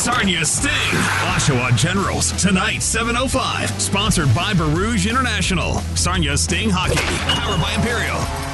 Sarnia Sting, Oshawa Generals, tonight, 7:05. Sponsored by Barouge International. Sarnia Sting Hockey, powered by Imperial.